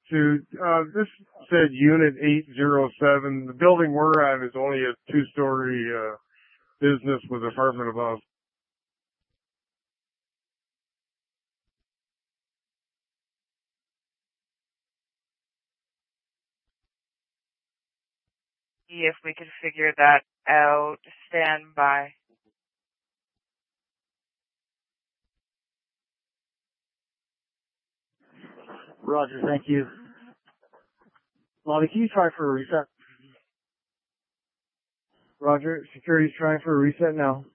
This said Unit 807. The building we're at is only a two-story business with an apartment above. See if we can figure that out. Stand by. Roger, thank you. Lobby, can you try for a reset? Roger, security's trying for a reset now.